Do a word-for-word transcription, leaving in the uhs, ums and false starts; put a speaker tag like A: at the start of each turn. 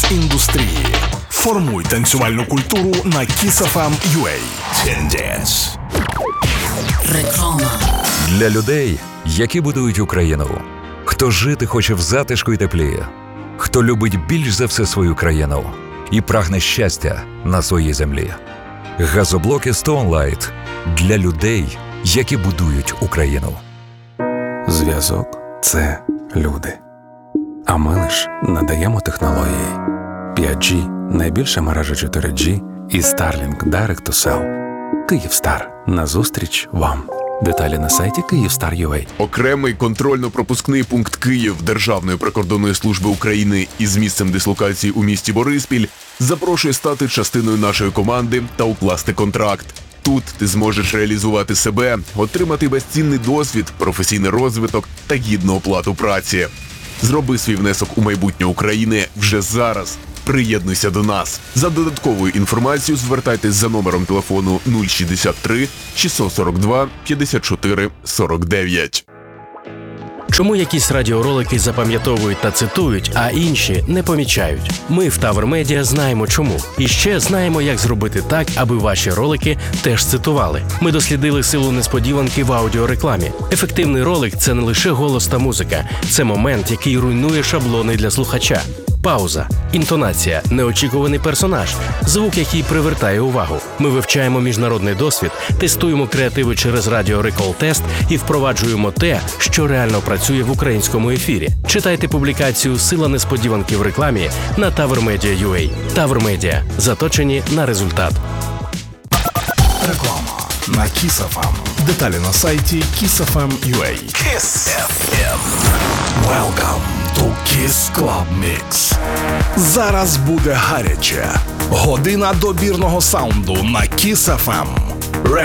A: денс-індустрії. Формуй танцювальну культуру на Kiss еф ем ю ей. Тенденс.
B: Реклама.
C: Для людей, які будують Україну. Хто жити хоче в затишку і теплі. Хто любить більш за все свою країну і прагне щастя на своїй землі. Газоблоки Stone Light для людей, які будують Україну.
D: Зв'язок – це люди. А ми лиш надаємо технології. п'ять джі – найбільша мережа чотири джі і Starlink Direct to Cell. Київстар. Назустріч вам. Деталі на сайті Київстар крапка ю а.
E: Окремий контрольно-пропускний пункт Київ Державної прикордонної служби України із місцем дислокації у місті Бориспіль запрошує стати частиною нашої команди та укласти контракт. Тут ти зможеш реалізувати себе, отримати безцінний досвід, професійний розвиток та гідну оплату праці. Зроби свій внесок у майбутнє України вже зараз. Приєднуйся до нас. За додатковою інформацією звертайтесь за номером телефону нуль шістдесят три шістсот сорок два п'ятдесят чотири сорок дев'ять.
F: Чому якісь радіоролики запам'ятовують та цитують, а інші не помічають? Ми в Тавр Медіа знаємо чому. І ще знаємо, як зробити так, аби ваші ролики теж цитували. Ми дослідили силу несподіванки в аудіорекламі. Ефективний ролик – це не лише голос та музика. Це момент, який руйнує шаблони для слухача. Пауза, інтонація, неочікуваний персонаж, звук, який привертає увагу. Ми вивчаємо міжнародний досвід, тестуємо креативи через радіорекол-тест і впроваджуємо те, що реально працює в українському ефірі. Читайте публікацію «Сила несподіванки в рекламі» на тавр медіа крапка ю а. Тавр Медіа. Заточені на результат.
A: Реклама на Kiss еф ем. Деталі на сайті Kiss еф ем крапка ю а. Kiss еф ем. Welcome to Kiss Club Mix. Зараз буде гаряче. Година добірного саунду на Kiss еф ем.